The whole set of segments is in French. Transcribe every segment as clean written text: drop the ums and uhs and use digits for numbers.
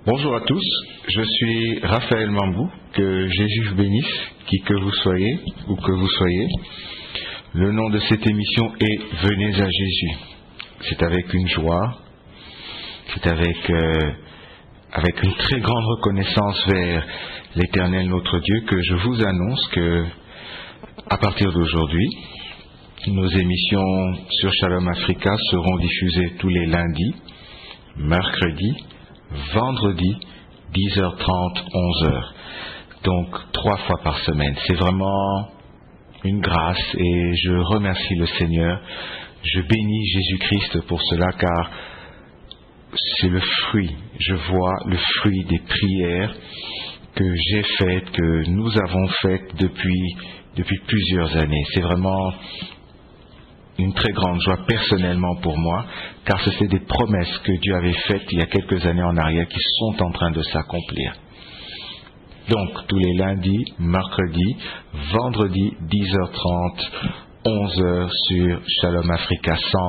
Bonjour à tous, je suis Raphaël Mambou, que Jésus vous bénisse, qui que vous soyez, ou que vous soyez. Le nom de cette émission est Venez à Jésus. C'est avec une joie, c'est avec une très grande reconnaissance vers l'Éternel notre Dieu que je vous annonce que, à partir d'aujourd'hui, nos émissions sur Shalom Africa seront diffusées tous les lundis, mercredis, vendredi, 10h30, 11h. Donc 3 fois par semaine. C'est vraiment une grâce et je remercie le Seigneur. Je bénis Jésus-Christ pour cela car c'est le fruit, je vois le fruit des prières que j'ai faites, que nous avons faites depuis plusieurs années. C'est vraiment une très grande joie personnellement pour moi, car ce sont des promesses que Dieu avait faites il y a quelques années en arrière qui sont en train de s'accomplir. Donc, tous les lundis, mercredis, vendredi, 10h30, 11h sur Shalom Africa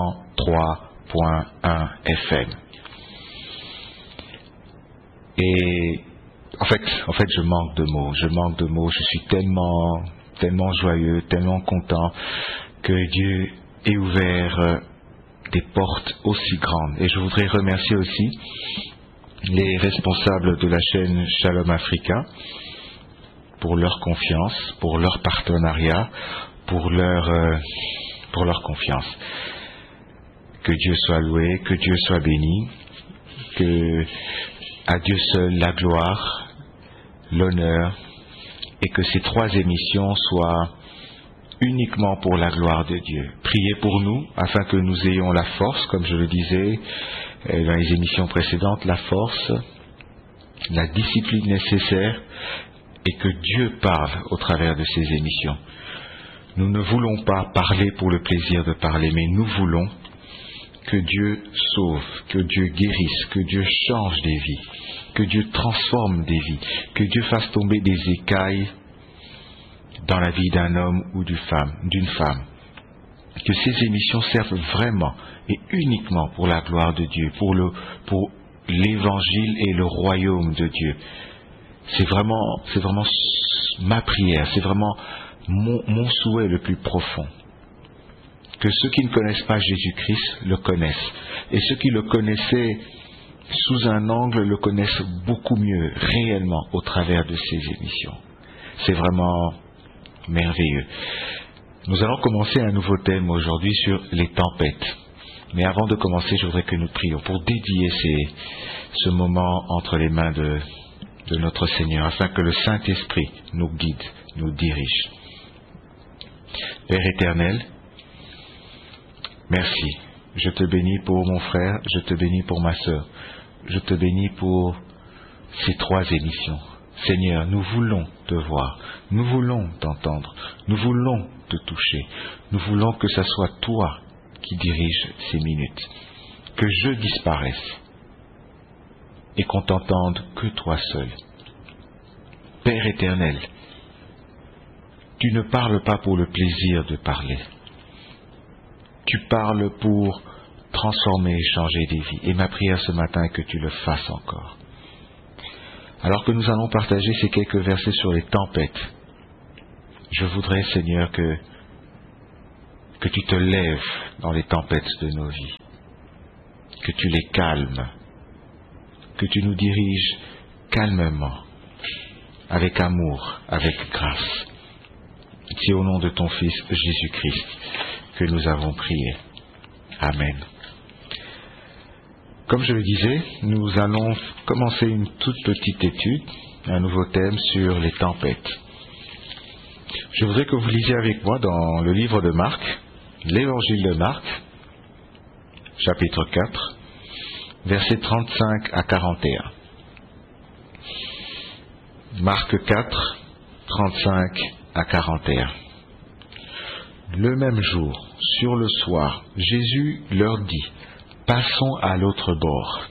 103.1 FM. Et en fait, je manque de mots. Je suis tellement joyeux, tellement content que Dieu ait ouvert des portes aussi grandes. Et je voudrais remercier aussi les responsables de la chaîne Shalom Africa pour leur confiance, pour leur partenariat, pour leur confiance. Que Dieu soit loué, que Dieu soit béni, que à Dieu seul la gloire, l'honneur, et que ces 3 émissions soient uniquement pour la gloire de Dieu. Priez pour nous, afin que nous ayons la force, comme je le disais dans les émissions précédentes, la force, la discipline nécessaire, et que Dieu parle au travers de ces émissions. Nous ne voulons pas parler pour le plaisir de parler, mais nous voulons que Dieu sauve, que Dieu guérisse, que Dieu change des vies, que Dieu transforme des vies, que Dieu fasse tomber des écailles dans la vie d'un homme ou d'une femme. Que ces émissions servent vraiment et uniquement pour la gloire de Dieu, pour l'évangile et le royaume de Dieu. C'est vraiment ma prière, c'est vraiment mon souhait le plus profond. Que ceux qui ne connaissent pas Jésus-Christ le connaissent. Et ceux qui le connaissaient sous un angle le connaissent beaucoup mieux, réellement, au travers de ces émissions. C'est vraiment merveilleux. Nous allons commencer un nouveau thème aujourd'hui sur les tempêtes. Mais avant de commencer, je voudrais que nous prions pour dédier ce moment entre les mains de notre Seigneur, afin que le Saint-Esprit nous guide, nous dirige. Père éternel, merci. Je te bénis pour mon frère, je te bénis pour ma sœur, je te bénis pour ces 3 émissions. Seigneur, nous voulons te voir, nous voulons t'entendre, nous voulons te toucher, nous voulons que ce soit toi qui dirige ces minutes, que je disparaisse et qu'on t'entende que toi seul. Père éternel, tu ne parles pas pour le plaisir de parler, tu parles pour transformer et changer des vies, et ma prière ce matin est que tu le fasses encore. Alors que nous allons partager ces quelques versets sur les tempêtes, je voudrais, Seigneur, que tu te lèves dans les tempêtes de nos vies, que tu les calmes, que tu nous diriges calmement, avec amour, avec grâce. C'est au nom de ton Fils Jésus-Christ que nous avons prié. Amen. Comme je le disais, nous allons commencer une toute petite étude, un nouveau thème sur les tempêtes. Je voudrais que vous lisiez avec moi dans le livre de Marc, l'évangile de Marc, chapitre 4, versets 35 à 41. Marc 4, 35 à 41. Le même jour, sur le soir, Jésus leur dit: passons à l'autre bord.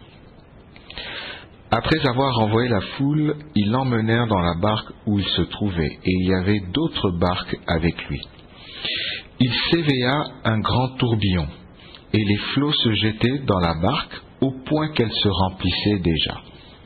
Après avoir envoyé la foule, ils l'emmenèrent dans la barque où il se trouvait, et il y avait d'autres barques avec lui. Il s'éveilla un grand tourbillon, et les flots se jetaient dans la barque au point qu'elle se remplissait déjà.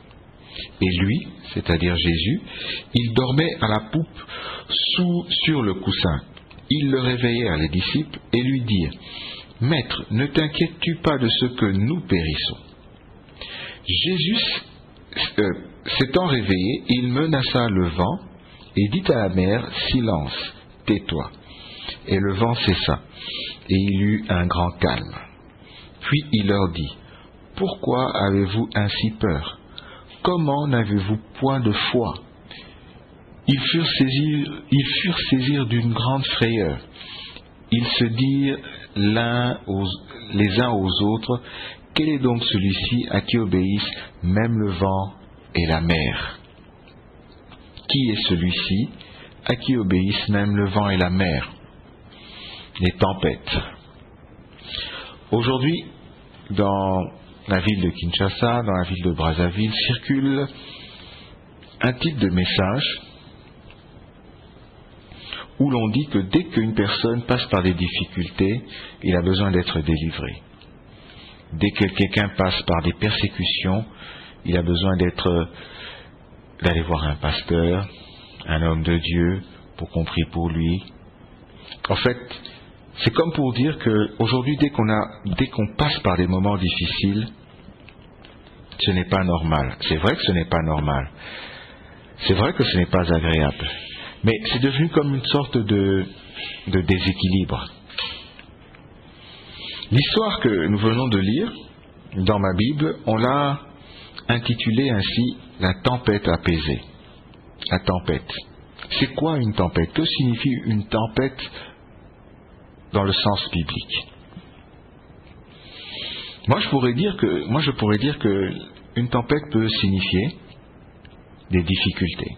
Et lui, c'est-à-dire Jésus, il dormait à la poupe sur le coussin. Ils le réveillèrent, les disciples, et lui dirent: Maître, ne t'inquiètes-tu pas de ce que nous périssons? Jésus, s'étant réveillé, il menaça le vent et dit à la mer: Silence, tais-toi. Et le vent cessa, et il eut un grand calme. Puis il leur dit: Pourquoi avez-vous ainsi peur? Comment n'avez-vous point de foi? Ils furent saisis d'une grande frayeur. Ils se dirent les uns aux autres: Quel est donc celui-ci à qui obéissent même le vent et la mer? Qui est celui-ci à qui obéissent même le vent et la mer? Les tempêtes. Aujourd'hui, dans la ville de Kinshasa, dans la ville de Brazzaville, circule un type de message où l'on dit que dès qu'une personne passe par des difficultés, il a besoin d'être délivré. Dès que quelqu'un passe par des persécutions, il a besoin d'aller voir un pasteur, un homme de Dieu, pour qu'on prie pour lui. En fait, c'est comme pour dire qu'aujourd'hui, dès qu'on passe par des moments difficiles, ce n'est pas normal. C'est vrai que ce n'est pas normal. C'est vrai que ce n'est pas agréable. Mais c'est devenu comme une sorte de déséquilibre. L'histoire que nous venons de lire dans ma Bible, on l'a intitulée ainsi: La tempête apaisée. La tempête. C'est quoi une tempête? Que signifie une tempête dans le sens biblique? Moi, je pourrais dire que une tempête peut signifier des difficultés,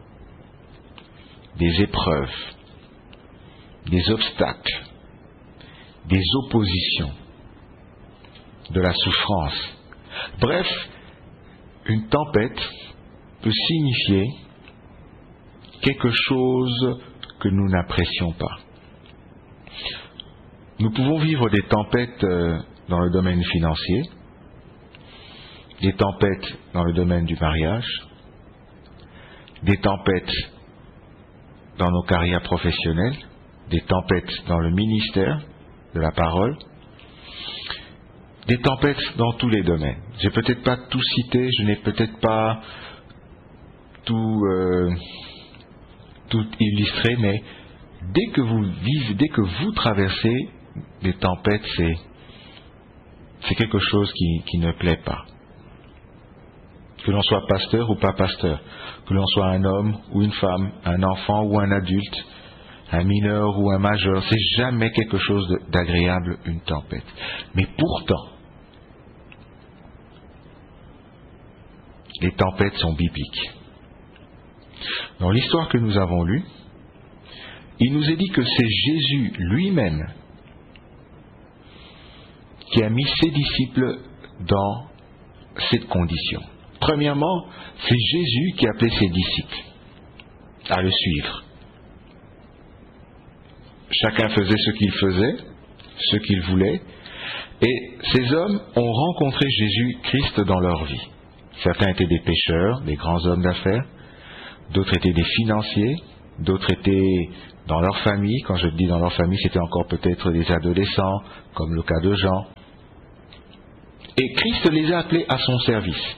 des épreuves, des obstacles, des oppositions, de la souffrance. Bref, une tempête peut signifier quelque chose que nous n'apprécions pas. Nous pouvons vivre des tempêtes dans le domaine financier, des tempêtes dans le domaine du mariage, des tempêtes dans nos carrières professionnelles, des tempêtes dans le ministère de la parole, des tempêtes dans tous les domaines. Je n'ai peut-être pas tout cité, je n'ai peut-être pas tout illustré, mais dès que vous traversez des tempêtes, c'est quelque chose qui ne plaît pas. Que l'on soit pasteur ou pas pasteur, que l'on soit un homme ou une femme, un enfant ou un adulte, un mineur ou un majeur, c'est jamais quelque chose d'agréable, une tempête. Mais pourtant, les tempêtes sont bibliques. Dans l'histoire que nous avons lue, il nous est dit que c'est Jésus lui-même qui a mis ses disciples dans cette condition. Premièrement, c'est Jésus qui appelait ses disciples à le suivre. Chacun faisait ce qu'il faisait, ce qu'il voulait, et ces hommes ont rencontré Jésus-Christ dans leur vie. Certains étaient des pêcheurs, des grands hommes d'affaires, d'autres étaient des financiers, d'autres étaient dans leur famille. Quand je dis dans leur famille, c'était encore peut-être des adolescents, comme le cas de Jean. Et Christ les a appelés à son service.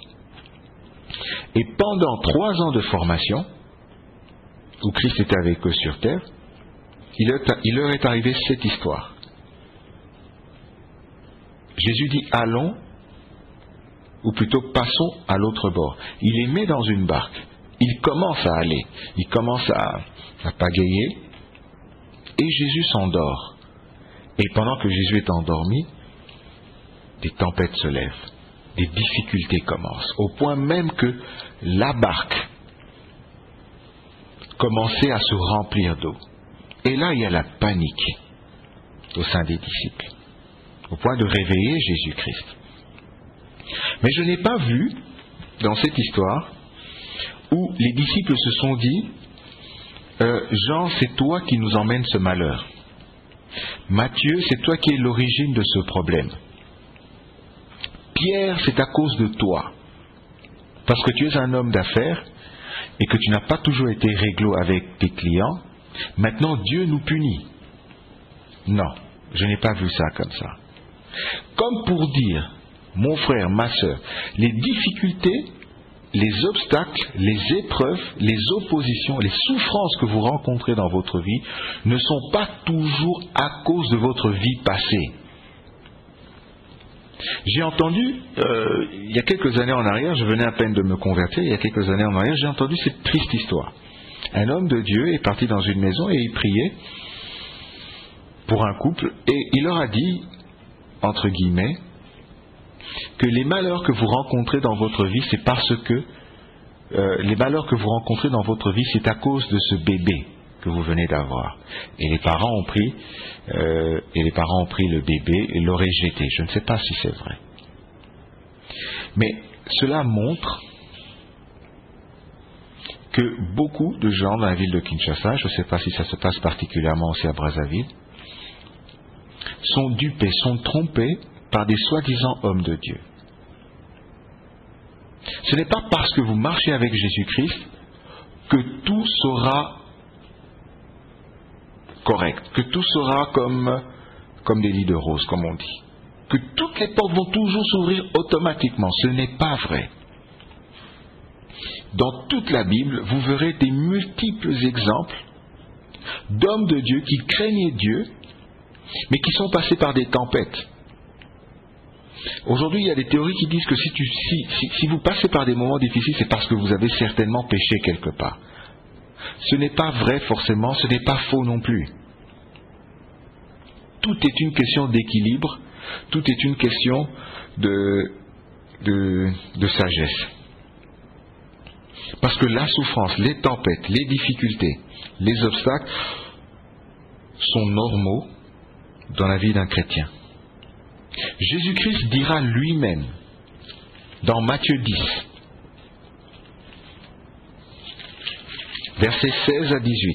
Et pendant 3 ans de formation, où Christ était avec eux sur terre, il leur est arrivé cette histoire. Jésus dit: allons, ou plutôt passons à l'autre bord. Il les met dans une barque. Il commence à aller. Il commence à pagayer. Et Jésus s'endort. Et pendant que Jésus est endormi, des tempêtes se lèvent. Des difficultés commencent. Au point même que la barque commençait à se remplir d'eau. Et là, il y a la panique au sein des disciples, au point de réveiller Jésus-Christ. Mais je n'ai pas vu, dans cette histoire, où les disciples se sont dit: Jean, c'est toi qui nous emmènes ce malheur. Matthieu, c'est toi qui es l'origine de ce problème. Pierre, c'est à cause de toi. parce que tu es un homme d'affaires et que tu n'as pas toujours été réglo avec tes clients, maintenant Dieu nous punit. Non, je n'ai pas vu ça comme ça. Comme pour dire, mon frère, ma sœur, les difficultés, les obstacles, les épreuves, les oppositions, les souffrances que vous rencontrez dans votre vie ne sont pas toujours à cause de votre vie passée. J'ai entendu, il y a quelques années en arrière, je venais à peine de me convertir, il y a quelques années en arrière, j'ai entendu cette triste histoire. Un homme de Dieu est parti dans une maison et il priait pour un couple et il leur a dit, entre guillemets, que les malheurs que vous rencontrez dans votre vie, c'est parce que les malheurs que vous rencontrez dans votre vie, c'est à cause de ce bébé que vous venez d'avoir. Et les parents ont pris le bébé et l'auraient jeté. Je ne sais pas si c'est vrai. Mais cela montre que beaucoup de gens dans la ville de Kinshasa, je ne sais pas si ça se passe particulièrement aussi à Brazzaville, sont dupés, sont trompés par des soi-disant hommes de Dieu. Ce n'est pas parce que vous marchez avec Jésus-Christ que tout sera correct, que tout sera comme des lits de roses, comme on dit. Que toutes les portes vont toujours s'ouvrir automatiquement. Ce n'est pas vrai. Dans toute la Bible, vous verrez des multiples exemples d'hommes de Dieu qui craignaient Dieu, mais qui sont passés par des tempêtes. Aujourd'hui, il y a des théories qui disent que si vous passez par des moments difficiles, c'est parce que vous avez certainement péché quelque part. Ce n'est pas vrai forcément, ce n'est pas faux non plus. Tout est une question d'équilibre, tout est une question de sagesse. Parce que la souffrance, les tempêtes, les difficultés, les obstacles sont normaux dans la vie d'un chrétien. Jésus-Christ dira lui-même dans Matthieu 10, versets 16 à 18.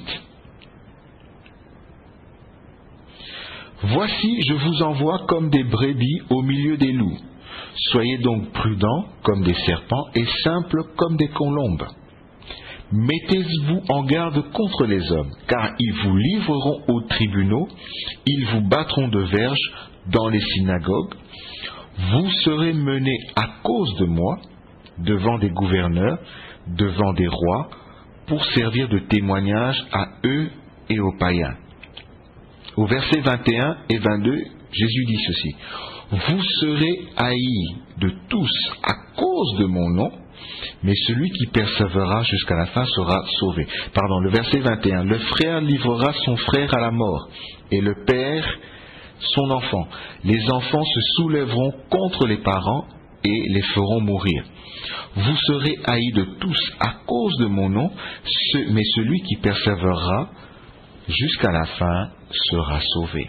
Voici, je vous envoie comme des brebis au milieu des loups. Soyez donc prudents comme des serpents et simples comme des colombes. Mettez-vous en garde contre les hommes, car ils vous livreront aux tribunaux, ils vous battront de verges dans les synagogues. Vous serez menés à cause de moi devant des gouverneurs, devant des rois, pour servir de témoignage à eux et aux païens. Au verset 21 et 22, Jésus dit ceci. Vous serez haïs de tous à cause de mon nom, mais celui qui persévérera jusqu'à la fin sera sauvé. Pardon, le verset 21. Le frère livrera son frère à la mort, et le père son enfant. Les enfants se soulèveront contre les parents et les feront mourir. Vous serez haïs de tous à cause de mon nom, mais celui qui persévérera jusqu'à la fin sera sauvé.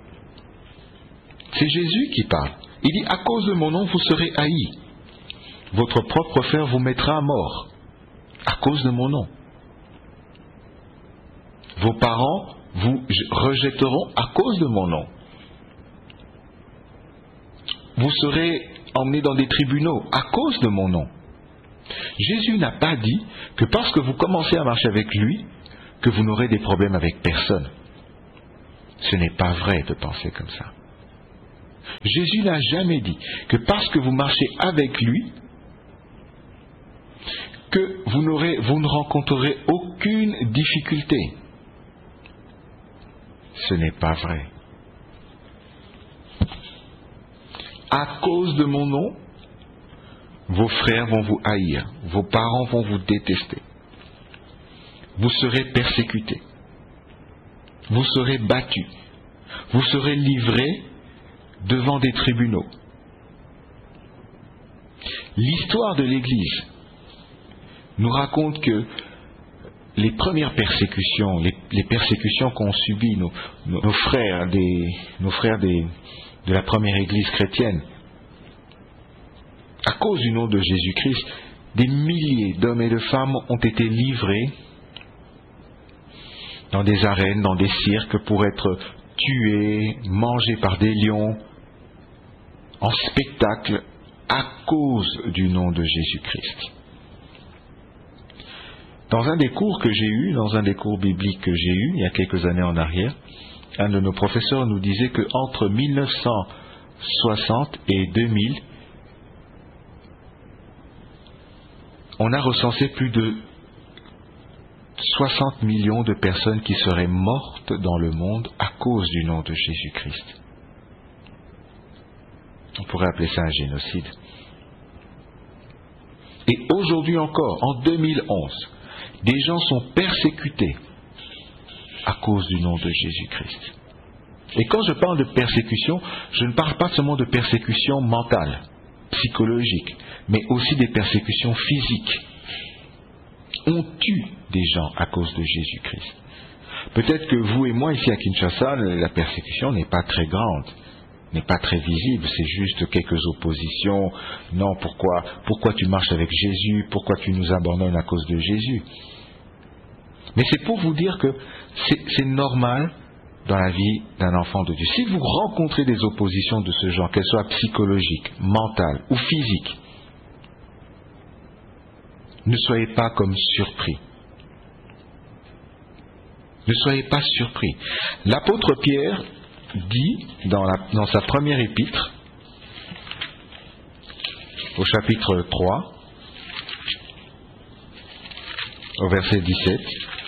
C'est Jésus qui parle. Il dit, à cause de mon nom, vous serez haïs. Votre propre frère vous mettra à mort, à cause de mon nom. Vos parents vous rejetteront à cause de mon nom. Vous serez emmenés dans des tribunaux à cause de mon nom. Jésus n'a pas dit que parce que vous commencez à marcher avec lui, que vous n'aurez des problèmes avec personne. Ce n'est pas vrai de penser comme ça. Jésus n'a jamais dit que parce que vous marchez avec lui, que vous ne rencontrerez aucune difficulté. Ce n'est pas vrai. À cause de mon nom, vos frères vont vous haïr, vos parents vont vous détester. Vous serez persécutés, vous serez battus, vous serez livrés devant des tribunaux. L'histoire de l'Église nous raconte que les premières persécutions, les persécutions qu'ont subies nos frères de la première Église chrétienne, à cause du nom de Jésus-Christ, des milliers d'hommes et de femmes ont été livrés dans des arènes, dans des cirques, pour être tués, mangés par des lions, en spectacle, à cause du nom de Jésus-Christ. Dans un des cours que j'ai eu, dans un des cours bibliques que j'ai eu il y a quelques années en arrière, un de nos professeurs nous disait qu'entre 1960 et 2000, on a recensé plus de 60 millions de personnes qui seraient mortes dans le monde à cause du nom de Jésus-Christ. On pourrait appeler ça un génocide. Et aujourd'hui encore, en 2011, des gens sont persécutés à cause du nom de Jésus-Christ. Et quand je parle de persécution, je ne parle pas seulement de persécution mentale, psychologique, mais aussi des persécutions physiques. On tue des gens à cause de Jésus-Christ. Peut-être que vous et moi, ici à Kinshasa, la persécution n'est pas très grande, n'est pas très visible, c'est juste quelques oppositions. Non, pourquoi tu marches avec Jésus? Pourquoi tu nous abandonnes à cause de Jésus? Mais c'est pour vous dire que c'est normal dans la vie d'un enfant de Dieu. Si vous rencontrez des oppositions de ce genre, qu'elles soient psychologiques, mentales ou physiques, ne soyez pas comme surpris. Ne soyez pas surpris. L'apôtre Pierre dit dans sa première épître, au chapitre 3, au verset 17,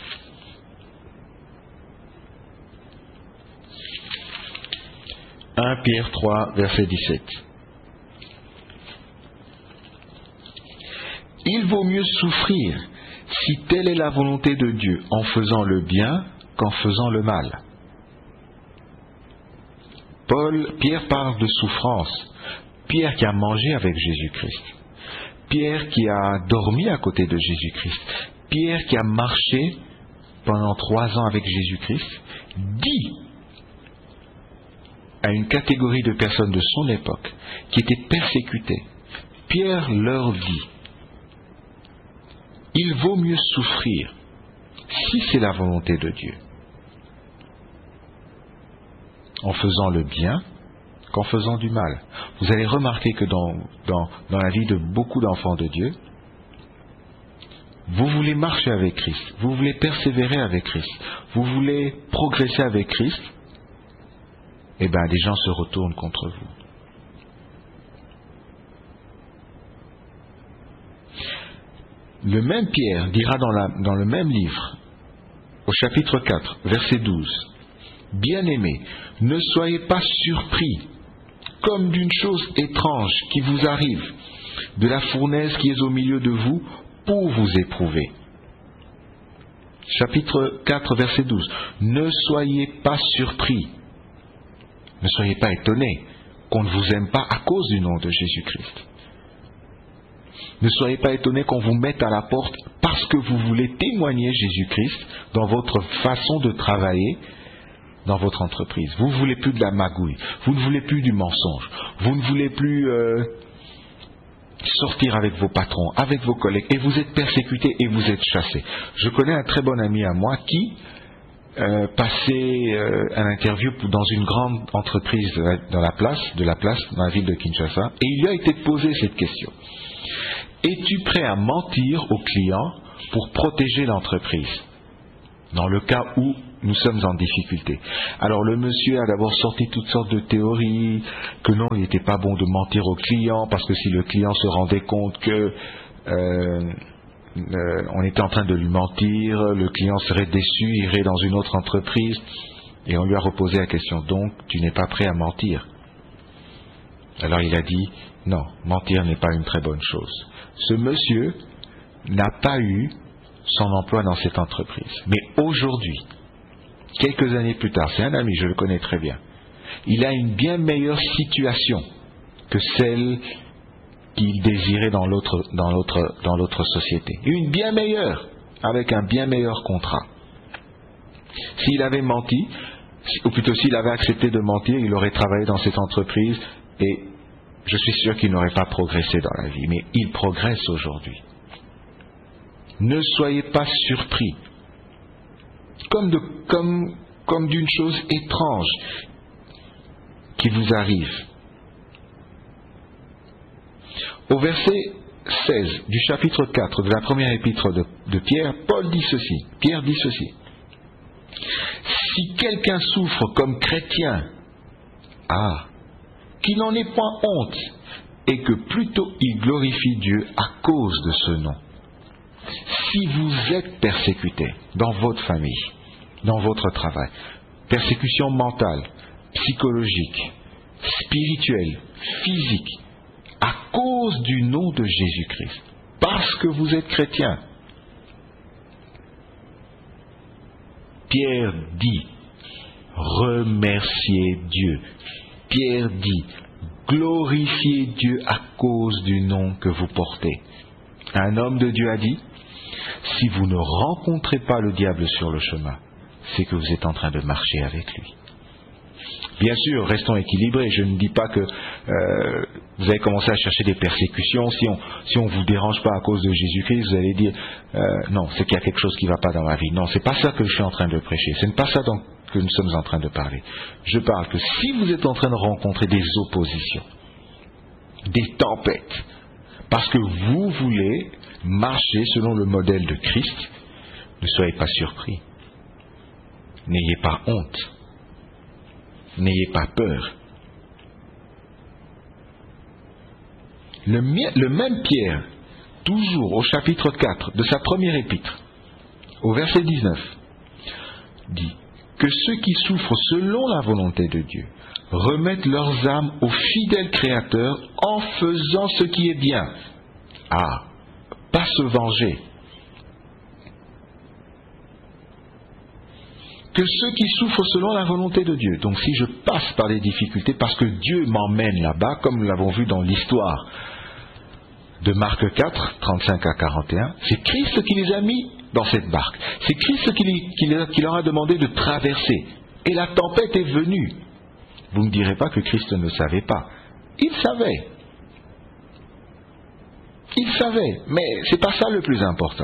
« 1 Pierre 3, verset 17. Il vaut mieux souffrir si telle est la volonté de Dieu en faisant le bien qu'en faisant le mal. » Pierre parle de souffrance. Pierre qui a mangé avec Jésus-Christ. Pierre qui a dormi à côté de Jésus-Christ. Pierre qui a marché pendant 3 ans avec Jésus-Christ, dit à une catégorie de personnes de son époque qui étaient persécutées. Pierre leur dit, il vaut mieux souffrir si c'est la volonté de Dieu, en faisant le bien qu'en faisant du mal. Vous allez remarquer que dans la vie de beaucoup d'enfants de Dieu, vous voulez marcher avec Christ, vous voulez persévérer avec Christ, vous voulez progresser avec Christ, eh bien les gens se retournent contre vous. Le même Pierre dira dans le même livre, au chapitre 4, verset 12, « Bien-aimés, ne soyez pas surpris, comme d'une chose étrange qui vous arrive, de la fournaise qui est au milieu de vous, pour vous éprouver. » Chapitre 4, verset 12, « Ne soyez pas surpris, ne soyez pas étonnés qu'on ne vous aime pas à cause du nom de Jésus-Christ. Ne soyez pas étonnés qu'on vous mette à la porte parce que vous voulez témoigner Jésus-Christ dans votre façon de travailler, dans votre entreprise. Vous ne voulez plus de la magouille, vous ne voulez plus du mensonge, vous ne voulez plus sortir avec vos patrons, avec vos collègues, et vous êtes persécutés et vous êtes chassés. Je connais un très bon ami à moi qui passait un interview dans une grande entreprise dans la ville de Kinshasa, et il lui a été posé cette question. Es-tu prêt à mentir aux clients pour protéger l'entreprise dans le cas où nous sommes en difficulté? Alors le monsieur a d'abord sorti toutes sortes de théories, que non, il n'était pas bon de mentir aux clients, parce que si le client se rendait compte que on était en train de lui mentir, le client serait déçu, irait dans une autre entreprise, et on lui a reposé la question, donc tu n'es pas prêt à mentir? Alors il a dit, non, mentir n'est pas une très bonne chose. Ce monsieur n'a pas eu son emploi dans cette entreprise. Mais aujourd'hui, quelques années plus tard, c'est un ami, je le connais très bien, il a une bien meilleure situation que celle qu'il désirait dans l'autre société. Une bien meilleure, avec un bien meilleur contrat. S'il avait menti, ou plutôt s'il avait accepté de mentir, il aurait travaillé dans cette entreprise et je suis sûr qu'il n'aurait pas progressé dans la vie, mais il progresse aujourd'hui. Ne soyez pas surpris, comme d'une chose étrange qui vous arrive. Au verset 16 du chapitre 4 de la première épître de Pierre, Pierre dit ceci. Si quelqu'un souffre comme chrétien, qu'il n'en ait point honte, et que plutôt il glorifie Dieu à cause de ce nom. Si vous êtes persécuté dans votre famille, dans votre travail, persécution mentale, psychologique, spirituelle, physique, à cause du nom de Jésus-Christ, parce que vous êtes chrétien, Pierre dit, remerciez Dieu. Pierre dit, glorifiez Dieu à cause du nom que vous portez. Un homme de Dieu a dit, si vous ne rencontrez pas le diable sur le chemin, c'est que vous êtes en train de marcher avec lui. Bien sûr, restons équilibrés. Je ne dis pas que vous allez commencer à chercher des persécutions. Si on vous dérange pas à cause de Jésus-Christ, vous allez dire non, c'est qu'il y a quelque chose qui ne va pas dans ma vie. Non, c'est pas ça que je suis en train de prêcher. Ce n'est pas ça que nous sommes en train de parler. Je parle que si vous êtes en train de rencontrer des oppositions, des tempêtes, parce que vous voulez marcher selon le modèle de Christ, ne soyez pas surpris. N'ayez pas honte. N'ayez pas peur. Le même Pierre, toujours au chapitre 4 de sa première épître, au verset 19, dit que ceux qui souffrent selon la volonté de Dieu remettent leurs âmes au fidèle Créateur en faisant ce qui est bien. Pas se venger. Que ceux qui souffrent selon la volonté de Dieu. Donc si je passe par des difficultés, parce que Dieu m'emmène là-bas, comme nous l'avons vu dans l'histoire de Marc 4, 35 à 41, c'est Christ qui les a mis dans cette barque. C'est Christ qui leur a demandé de traverser. Et la tempête est venue. Vous ne direz pas que Christ ne savait pas. Il savait. Il savait. Mais ce n'est pas ça le plus important.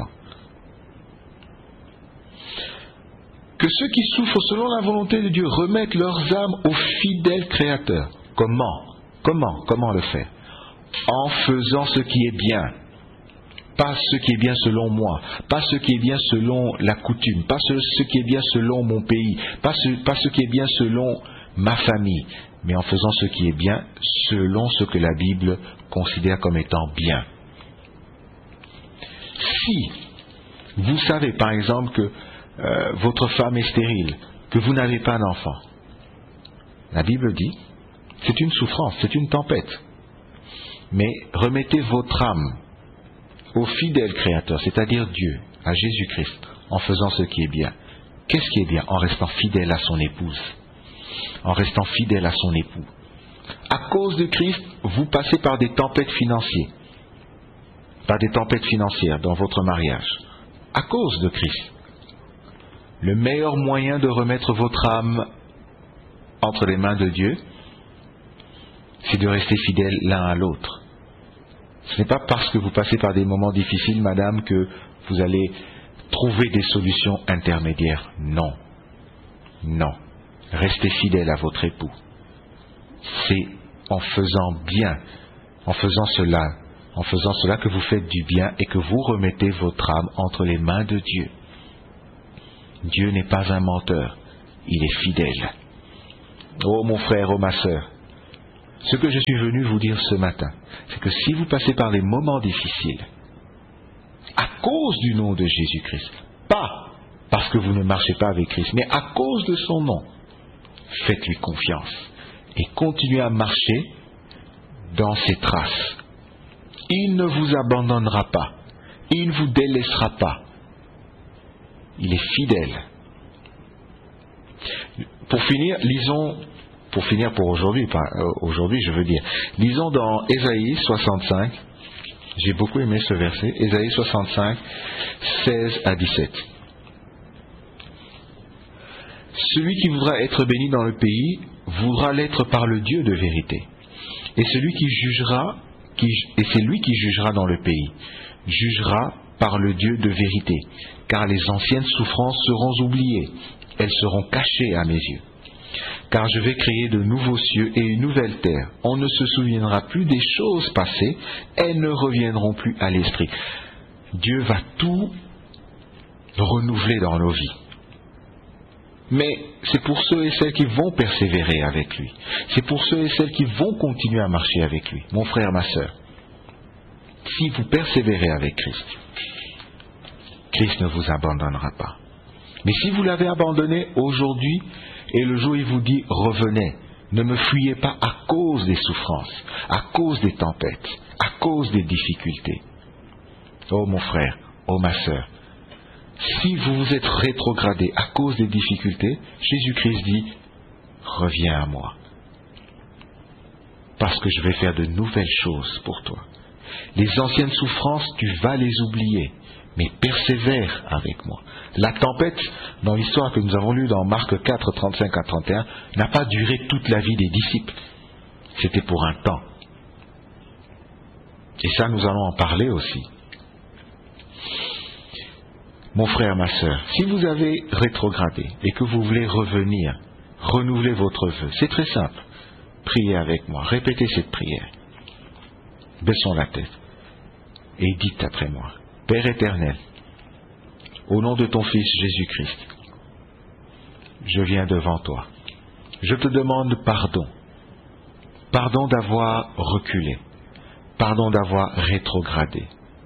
Que ceux qui souffrent selon la volonté de Dieu remettent leurs âmes au fidèle Créateur. Comment le faire? En faisant ce qui est bien. Pas ce qui est bien selon moi, pas ce qui est bien selon la coutume, pas ce qui est bien selon mon pays, pas ce qui est bien selon ma famille, mais en faisant ce qui est bien selon ce que la Bible considère comme étant bien. Si vous savez par exemple que votre femme est stérile, que vous n'avez pas d'enfant, la Bible dit, c'est une souffrance, c'est une tempête, mais remettez votre âme au fidèle Créateur, c'est-à-dire Dieu, à Jésus-Christ, en faisant ce qui est bien. Qu'est-ce qui est bien? En restant fidèle à son épouse, en restant fidèle à son époux. À cause de Christ, vous passez par des tempêtes financières, dans votre mariage. À cause de Christ. Le meilleur moyen de remettre votre âme entre les mains de Dieu, c'est de rester fidèle l'un à l'autre. Ce n'est pas parce que vous passez par des moments difficiles, madame, que vous allez trouver des solutions intermédiaires. Non. Non. Restez fidèle à votre époux. C'est en faisant bien, en faisant cela que vous faites du bien et que vous remettez votre âme entre les mains de Dieu. Dieu n'est pas un menteur, il est fidèle. Oh mon frère, oh ma sœur, ce que je suis venu vous dire ce matin, c'est que si vous passez par des moments difficiles, à cause du nom de Jésus-Christ, pas parce que vous ne marchez pas avec Christ, mais à cause de son nom, faites-lui confiance et continuez à marcher dans ses traces. Il ne vous abandonnera pas, il ne vous délaissera pas. Il est fidèle. Pour finir pour aujourd'hui, lisons dans Ésaïe 65, j'ai beaucoup aimé ce verset, Ésaïe 65, 16 à 17. Celui qui voudra être béni dans le pays voudra l'être par le Dieu de vérité. Et c'est lui qui jugera dans le pays, jugera par le Dieu de vérité, car les anciennes souffrances seront oubliées, elles seront cachées à mes yeux. Car je vais créer de nouveaux cieux et une nouvelle terre. On ne se souviendra plus des choses passées, elles ne reviendront plus à l'esprit. Dieu va tout renouveler dans nos vies. Mais c'est pour ceux et celles qui vont persévérer avec lui. C'est pour ceux et celles qui vont continuer à marcher avec lui. Mon frère, ma sœur, si vous persévérez avec Christ, Christ ne vous abandonnera pas. Mais si vous l'avez abandonné aujourd'hui, et le jour où il vous dit « revenez », ne me fuyez pas à cause des souffrances, à cause des tempêtes, à cause des difficultés. Oh mon frère, oh ma sœur, si vous vous êtes rétrogradé à cause des difficultés, Jésus-Christ dit « reviens à moi, parce que je vais faire de nouvelles choses pour toi. Les anciennes souffrances, tu vas les oublier, mais persévère avec moi. » La tempête, dans l'histoire que nous avons lue dans Marc 4, 35 à 31, n'a pas duré toute la vie des disciples. C'était pour un temps. Et ça, nous allons en parler aussi. Mon frère, ma sœur, si vous avez rétrogradé et que vous voulez revenir, renouveler votre vœu, c'est très simple. Priez avec moi, répétez cette prière. Baissons la tête et dites après moi. Père éternel, au nom de ton Fils Jésus-Christ, je viens devant toi. Je te demande pardon. Pardon d'avoir reculé. Pardon d'avoir rétrogradé.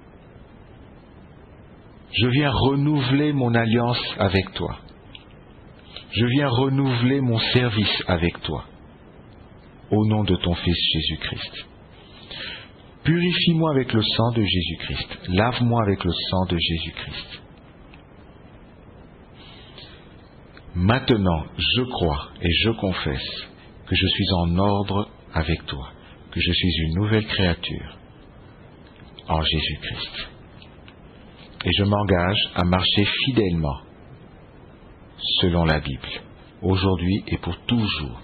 Je viens renouveler mon alliance avec toi. Je viens renouveler mon service avec toi. Au nom de ton Fils Jésus-Christ. Purifie-moi avec le sang de Jésus-Christ. Lave-moi avec le sang de Jésus-Christ. Maintenant, je crois et je confesse que je suis en ordre avec toi, que je suis une nouvelle créature en Jésus-Christ. Et je m'engage à marcher fidèlement selon la Bible, aujourd'hui et pour toujours.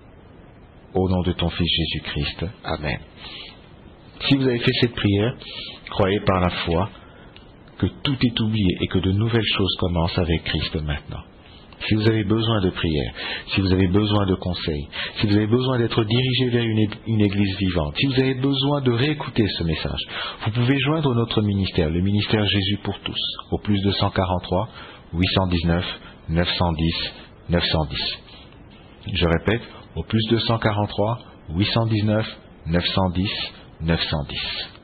Au nom de ton Fils Jésus-Christ. Amen. Si vous avez fait cette prière, croyez par la foi que tout est oublié et que de nouvelles choses commencent avec Christ maintenant. Si vous avez besoin de prière, si vous avez besoin de conseils, si vous avez besoin d'être dirigé vers une église vivante, si vous avez besoin de réécouter ce message, vous pouvez joindre notre ministère, le ministère Jésus pour tous, au plus 243 819 910 910. Je répète, au plus 243 819 910 910.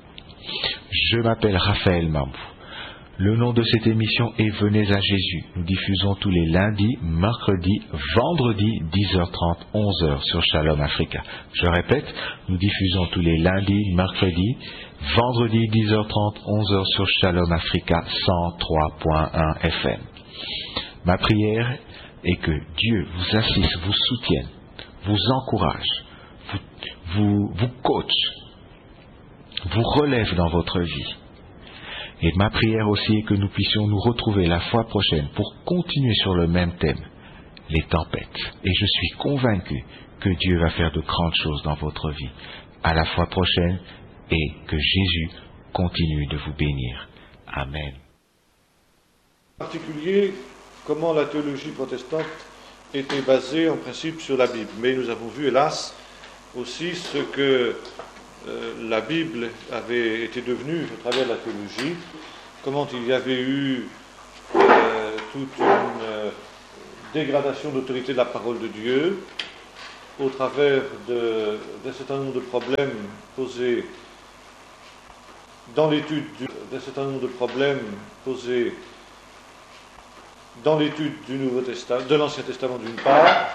Je m'appelle Raphaël Mambou. Le nom de cette émission est Venez à Jésus. Nous diffusons tous les lundis, mercredis, vendredis, 10h30, 11h sur Shalom Africa. Je répète, nous diffusons tous les lundis, mercredis, vendredis, 10h30, 11h sur Shalom Africa 103.1 FM. Ma prière est que Dieu vous assiste, vous soutienne, vous encourage, vous coach, vous relève dans votre vie. Et ma prière aussi est que nous puissions nous retrouver la fois prochaine pour continuer sur le même thème, les tempêtes. Et je suis convaincu que Dieu va faire de grandes choses dans votre vie. À la fois prochaine et que Jésus continue de vous bénir. Amen. En particulier, comment la théologie protestante était basée en principe sur la Bible. Mais nous avons vu, hélas, aussi ce que la Bible avait été devenue à travers la théologie, comment il y avait eu toute une dégradation d'autorité de la parole de Dieu au travers d'un certain nombre de problèmes posés dans l'étude de l'Ancien Testament d'une part,